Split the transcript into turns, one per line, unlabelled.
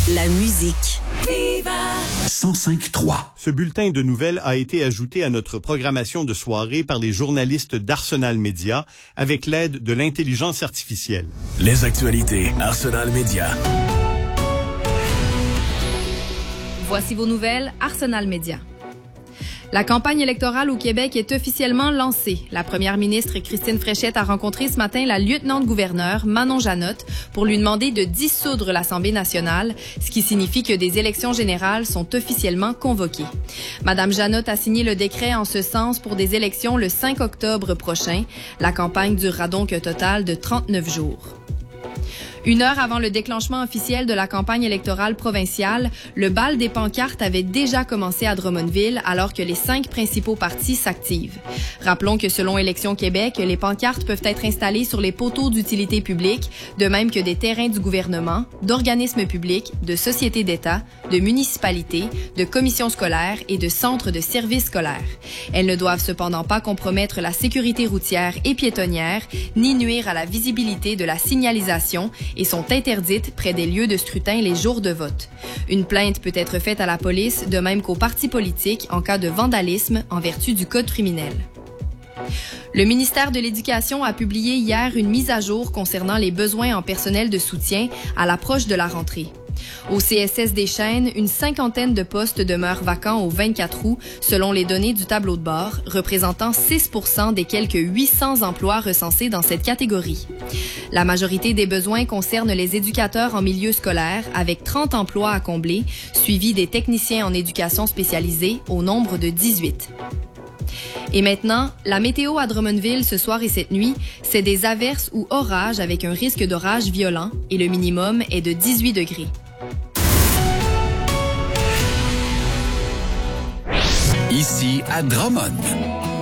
La musique.
105.3.
Ce bulletin de nouvelles a été ajouté à notre programmation de soirée par les journalistes d'Arsenal Média avec l'aide de l'intelligence artificielle.
Les actualités Arsenal Média.
Voici vos nouvelles Arsenal Média. La campagne électorale au Québec est officiellement lancée. La première ministre Christine Fréchette a rencontré ce matin la lieutenant-gouverneure Manon Janotte pour lui demander de dissoudre l'Assemblée nationale, ce qui signifie que des élections générales sont officiellement convoquées. Madame Janotte a signé le décret en ce sens pour des élections le 5 octobre prochain. La campagne durera donc un total de 39 jours. 1 heure avant le déclenchement officiel de la campagne électorale provinciale, le bal des pancartes avait déjà commencé à Drummondville alors que les 5 principaux partis s'activent. Rappelons que selon Élections Québec, les pancartes peuvent être installées sur les poteaux d'utilité publique, de même que des terrains du gouvernement, d'organismes publics, de sociétés d'État, de municipalités, de commissions scolaires et de centres de services scolaires. Elles ne doivent cependant pas compromettre la sécurité routière et piétonnière, ni nuire à la visibilité de la signalisation et sont interdites près des lieux de scrutin les jours de vote. Une plainte peut être faite à la police, de même qu'aux partis politiques en cas de vandalisme en vertu du Code criminel. Le ministère de l'Éducation a publié hier une mise à jour concernant les besoins en personnel de soutien à l'approche de la rentrée. Au CSS des Chênes, une 50aine de postes demeurent vacants au 24 août, selon les données du tableau de bord, représentant 6% des quelques 800 emplois recensés dans cette catégorie. La majorité des besoins concernent les éducateurs en milieu scolaire, avec 30 emplois à combler, suivis des techniciens en éducation spécialisée, au nombre de 18. Et maintenant, la météo à Drummondville ce soir et cette nuit, c'est des averses ou orages avec un risque d'orage violent et le minimum est de 18 degrés.
Ici à Drummond.